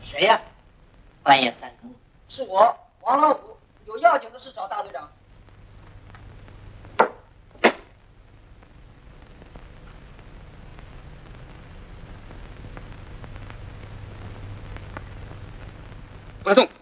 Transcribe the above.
谁呀？半夜三更。 是我，王老虎，有要紧的事找大队长。 快动！